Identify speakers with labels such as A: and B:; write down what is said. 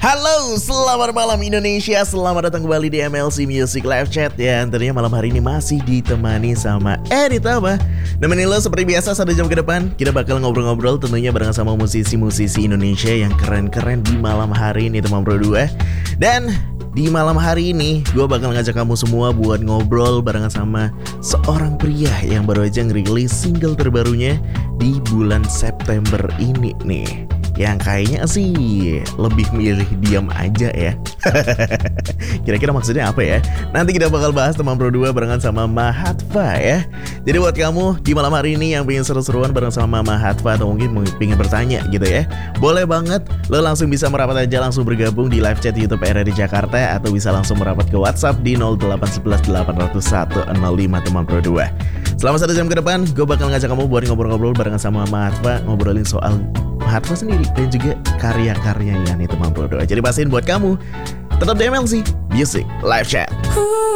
A: Halo, selamat malam Indonesia. Selamat datang kembali di MLC Music Live Chat. Ya, tentunya malam hari ini masih ditemani sama Eritama. Nemenin lo seperti biasa 1 jam ke depan. Kita bakal ngobrol-ngobrol tentunya bareng sama musisi-musisi Indonesia yang keren-keren di malam hari ini, teman bro 2. Dan di malam hari ini gue bakal ngajak kamu semua buat ngobrol barengan sama seorang pria yang baru aja ngerilis single terbarunya di bulan September ini nih. Yang kayaknya sih lebih milih diam aja ya. Kira-kira maksudnya apa ya? Nanti kita bakal bahas teman bro 2 barengan sama Mahatva ya. Jadi buat kamu di malam hari ini yang pengen seru-seruan bareng sama Mahatva atau mungkin pengen bertanya gitu ya, boleh banget lo langsung bisa merapat aja, langsung bergabung di live chat YouTube RRI Jakarta, atau bisa langsung merapat ke WhatsApp di 0811 801 105 teman bro 2. Selama 1 jam ke depan gue bakal ngajak kamu buat ngobrol-ngobrol barengan sama Mahatva, ngobrolin soal Mahatva sendiri dan juga karya-karyanya nih teman bro 2. Jadi pastiin buat kamu tetap di MLC Music Live Chat.